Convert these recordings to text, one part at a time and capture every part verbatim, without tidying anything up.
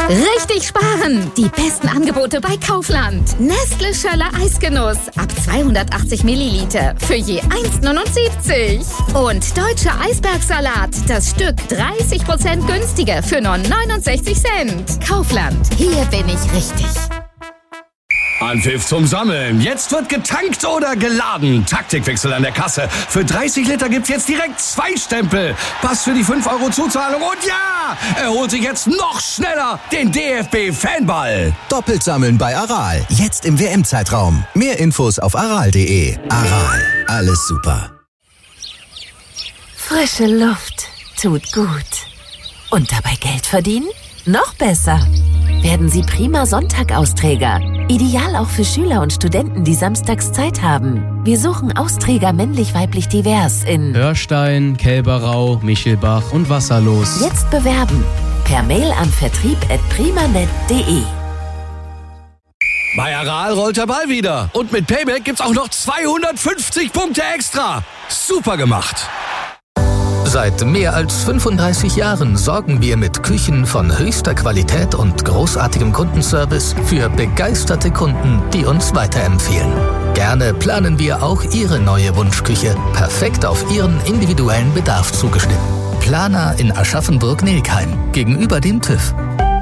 Richtig sparen! Die besten Angebote bei Kaufland. Nestle Schöller Eisgenuss ab zweihundertachtzig Milliliter für je eins neunundsiebzig. Und Deutscher Eisbergsalat, das Stück dreißig Prozent günstiger für nur neunundsechzig Cent. Kaufland, hier bin ich richtig. Anpfiff zum Sammeln. Jetzt wird getankt oder geladen. Taktikwechsel an der Kasse. Für dreißig Liter gibt's jetzt direkt zwei Stempel. Pass für die fünf Euro Zuzahlung. Und ja, er holt sich jetzt noch schneller den D F B-Fanball. Doppelt sammeln bei Aral. Jetzt im W M-Zeitraum. Mehr Infos auf aral punkt de. Aral. Alles super. Frische Luft tut gut. Und dabei Geld verdienen? Noch besser. Werden Sie prima Sonntag-Austräger. Ideal auch für Schüler und Studenten, die samstags Zeit haben. Wir suchen Austräger männlich-weiblich divers in Hörstein, Kälberau, Michelbach und Wasserlos. Jetzt bewerben. Per Mail an vertrieb at primanet punkt de. Bei Aral rollt der Ball wieder. Und mit Payback gibt's auch noch zweihundertfünfzig Punkte extra. Super gemacht. Seit mehr als fünfunddreißig Jahren sorgen wir mit Küchen von höchster Qualität und großartigem Kundenservice für begeisterte Kunden, die uns weiterempfehlen. Gerne planen wir auch Ihre neue Wunschküche, perfekt auf Ihren individuellen Bedarf zugeschnitten. Planer in Aschaffenburg-Nelkheim, gegenüber dem TÜV.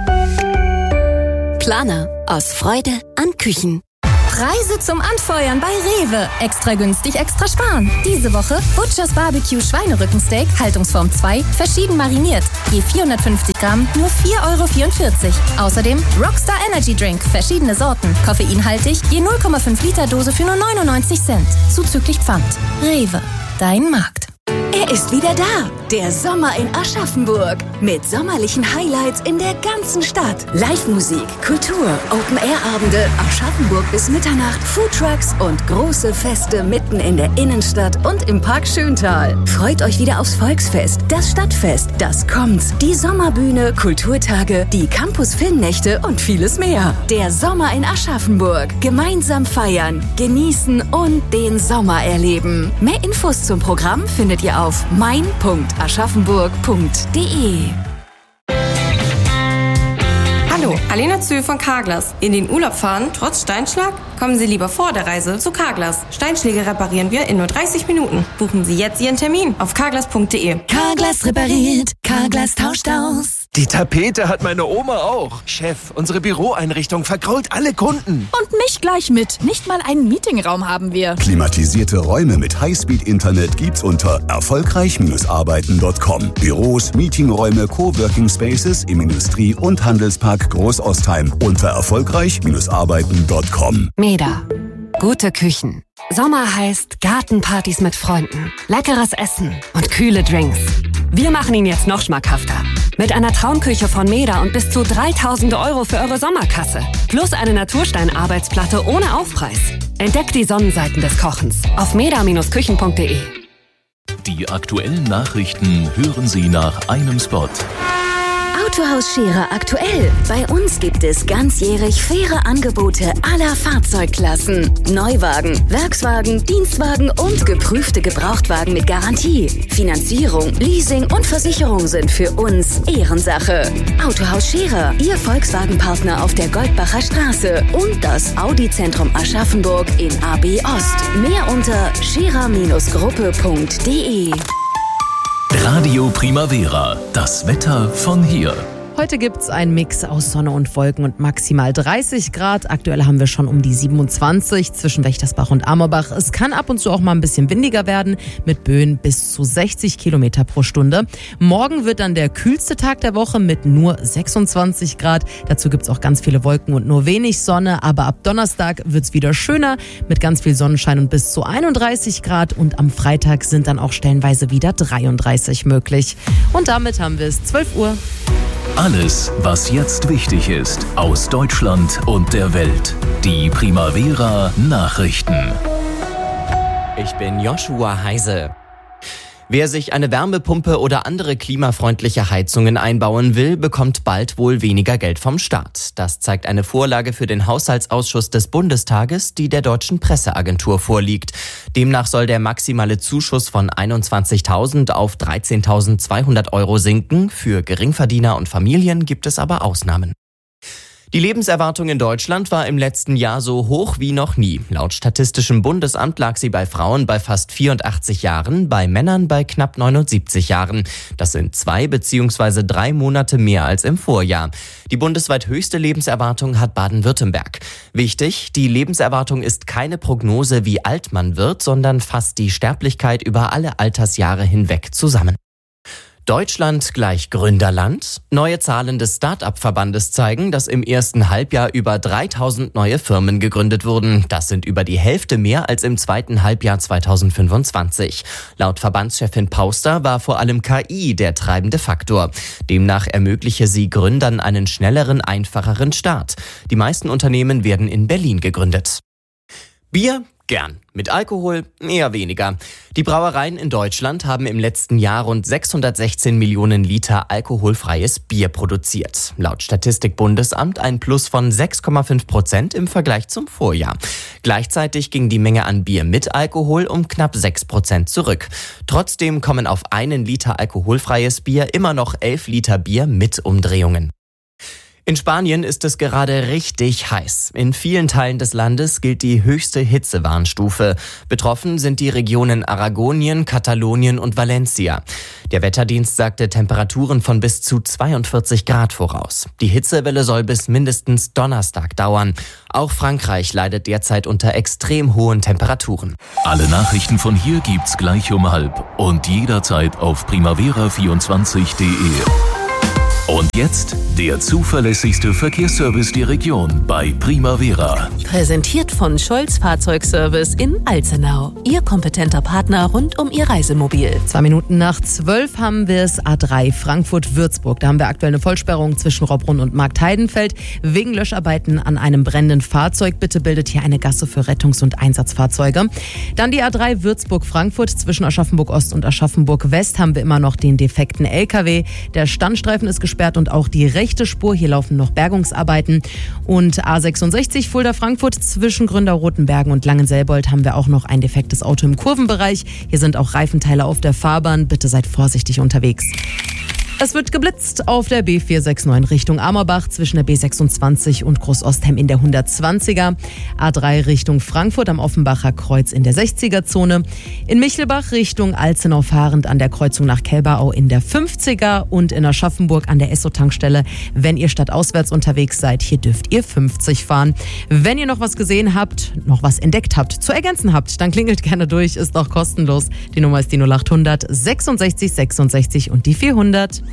Planer, aus Freude an Küchen. Preise zum Anfeuern bei Rewe. Extra günstig, extra sparen. Diese Woche Butchers Barbecue Schweinerückensteak, Haltungsform zwei, verschieden mariniert. Je vierhundertfünfzig Gramm, nur vier Euro vierundvierzig. Außerdem Rockstar Energy Drink, verschiedene Sorten. Koffeinhaltig, je null Komma fünf Liter Dose für nur neunundneunzig Cent. Zuzüglich Pfand. Rewe, dein Markt. Er ist wieder da, der Sommer in Aschaffenburg. Mit sommerlichen Highlights in der ganzen Stadt. Live-Musik, Kultur, Open-Air-Abende, Aschaffenburg bis Mitternacht, Foodtrucks und große Feste mitten in der Innenstadt und im Park Schöntal. Freut euch wieder aufs Volksfest, das Stadtfest, das kommt, die Sommerbühne, Kulturtage, die Campus-Filmnächte und vieles mehr. Der Sommer in Aschaffenburg. Gemeinsam feiern, genießen und den Sommer erleben. Mehr Infos zum Programm findet ihr auf mein punkt aschaffenburg punkt de. Hallo, Alena Zühl von Carglass. In den Urlaub fahren, trotz Steinschlag? Kommen Sie lieber vor der Reise zu Carglass. Steinschläge reparieren wir in nur dreißig Minuten. Buchen Sie jetzt Ihren Termin auf carglass punkt de. Carglass repariert, Carglass tauscht aus. Die Tapete hat meine Oma auch. Chef, unsere Büroeinrichtung vergrault alle Kunden. Und mich gleich mit. Nicht mal einen Meetingraum haben wir. Klimatisierte Räume mit Highspeed-Internet gibt's unter erfolgreich arbeiten punkt com. Büros, Meetingräume, Coworking Spaces im Industrie- und Handelspark Großostheim unter erfolgreich arbeiten punkt com. Meda. Gute Küchen. Sommer heißt Gartenpartys mit Freunden, leckeres Essen und kühle Drinks. Wir machen ihn jetzt noch schmackhafter. Mit einer Traumküche von Meda und bis zu dreitausend Euro für eure Sommerkasse. Plus eine Naturstein-Arbeitsplatte ohne Aufpreis. Entdeckt die Sonnenseiten des Kochens auf meda Küchen punkt de. Die aktuellen Nachrichten hören Sie nach einem Spot. Autohaus Scherer aktuell. Bei uns gibt es ganzjährig faire Angebote aller Fahrzeugklassen. Neuwagen, Werkswagen, Dienstwagen und geprüfte Gebrauchtwagen mit Garantie. Finanzierung, Leasing und Versicherung sind für uns Ehrensache. Autohaus Scherer, Ihr Volkswagen-Partner auf der Goldbacher Straße und das Audi-Zentrum Aschaffenburg in A B Ost. Mehr unter scherer Gruppe punkt de. Radio Primavera, das Wetter von hier. Heute gibt's einen Mix aus Sonne und Wolken und maximal dreißig Grad. Aktuell haben wir schon um die siebenundzwanzig zwischen Wächtersbach und Amorbach. Es kann ab und zu auch mal ein bisschen windiger werden mit Böen bis zu sechzig Kilometer pro Stunde. Morgen wird dann der kühlste Tag der Woche mit nur sechsundzwanzig Grad. Dazu gibt's auch ganz viele Wolken und nur wenig Sonne. Aber ab Donnerstag wird's wieder schöner mit ganz viel Sonnenschein und bis zu einunddreißig Grad. Und am Freitag sind dann auch stellenweise wieder dreiunddreißig möglich. Und damit haben wir es zwölf Uhr. Alles, was jetzt wichtig ist, aus Deutschland und der Welt. Die Primavera Nachrichten. Ich bin Joshua Heise. Wer sich eine Wärmepumpe oder andere klimafreundliche Heizungen einbauen will, bekommt bald wohl weniger Geld vom Staat. Das zeigt eine Vorlage für den Haushaltsausschuss des Bundestages, die der Deutschen Presseagentur vorliegt. Demnach soll der maximale Zuschuss von einundzwanzigtausend auf dreizehntausendzweihundert Euro sinken. Für Geringverdiener und Familien gibt es aber Ausnahmen. Die Lebenserwartung in Deutschland war im letzten Jahr so hoch wie noch nie. Laut Statistischem Bundesamt lag sie bei Frauen bei fast vierundachtzig Jahren, bei Männern bei knapp neunundsiebzig Jahren. Das sind zwei bzw. drei Monate mehr als im Vorjahr. Die bundesweit höchste Lebenserwartung hat Baden-Württemberg. Wichtig, die Lebenserwartung ist keine Prognose, wie alt man wird, sondern fasst die Sterblichkeit über alle Altersjahre hinweg zusammen. Deutschland gleich Gründerland? Neue Zahlen des Start-up-Verbandes zeigen, dass im ersten Halbjahr über dreitausend neue Firmen gegründet wurden. Das sind über die Hälfte mehr als im zweiten Halbjahr zweitausendfünfundzwanzig. Laut Verbandschefin Pauster war vor allem K I der treibende Faktor. Demnach ermögliche sie Gründern einen schnelleren, einfacheren Start. Die meisten Unternehmen werden in Berlin gegründet. Bier? Gern. Mit Alkohol eher weniger. Die Brauereien in Deutschland haben im letzten Jahr rund sechshundertsechzehn Millionen Liter alkoholfreies Bier produziert. Laut Statistikbundesamt ein Plus von sechs Komma fünf Prozent im Vergleich zum Vorjahr. Gleichzeitig ging die Menge an Bier mit Alkohol um knapp sechs Prozent zurück. Trotzdem kommen auf einen Liter alkoholfreies Bier immer noch elf Liter Bier mit Umdrehungen. In Spanien ist es gerade richtig heiß. In vielen Teilen des Landes gilt die höchste Hitzewarnstufe. Betroffen sind die Regionen Aragonien, Katalonien und Valencia. Der Wetterdienst sagte Temperaturen von bis zu zweiundvierzig Grad voraus. Die Hitzewelle soll bis mindestens Donnerstag dauern. Auch Frankreich leidet derzeit unter extrem hohen Temperaturen. Alle Nachrichten von hier gibt's gleich um halb und jederzeit auf primavera vierundzwanzig punkt de. Und jetzt der zuverlässigste Verkehrsservice der Region bei Primavera. Präsentiert von Scholz Fahrzeugservice in Alzenau. Ihr kompetenter Partner rund um Ihr Reisemobil. Zwei Minuten nach zwölf haben wir es A drei Frankfurt-Würzburg. Da haben wir aktuell eine Vollsperrung zwischen Robbrunn und Marktheidenfeld. Wegen Löscharbeiten an einem brennenden Fahrzeug. Bitte bildet hier eine Gasse für Rettungs- und Einsatzfahrzeuge. Dann die A drei Würzburg-Frankfurt. Zwischen Aschaffenburg-Ost und Aschaffenburg-West haben wir immer noch den defekten L K W. Der Standstreifen ist gesperrt und auch die rechte Spur. Hier laufen noch Bergungsarbeiten. Und A sechsundsechzig Fulda-Frankfurt zwischen Gründerrotenbergen und Langenselbold haben wir auch noch ein defektes Auto im Kurvenbereich. Hier sind auch Reifenteile auf der Fahrbahn. Bitte seid vorsichtig unterwegs. Es wird geblitzt auf der B vierhundertneunundsechzig Richtung Amerbach zwischen der B sechsundzwanzig und Großostheim in der hundertzwanziger. A drei Richtung Frankfurt am Offenbacher Kreuz in der sechziger-Zone. In Michelbach Richtung Alzenau fahrend an der Kreuzung nach Kelberau in der fünfziger und in Aschaffenburg an der Esso-Tankstelle. Wenn ihr stadtauswärts unterwegs seid, hier dürft ihr fünfzig fahren. Wenn ihr noch was gesehen habt, noch was entdeckt habt, zu ergänzen habt, dann klingelt gerne durch, ist auch kostenlos. Die Nummer ist die null achthundert sechsundsechzig sechsundsechzig und die vierhundert.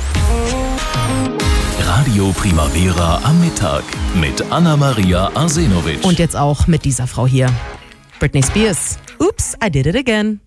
Radio Primavera am Mittag mit Anna-Maria Arsenovic. Und jetzt auch mit dieser Frau hier. Britney Spears. Oops, I did it again.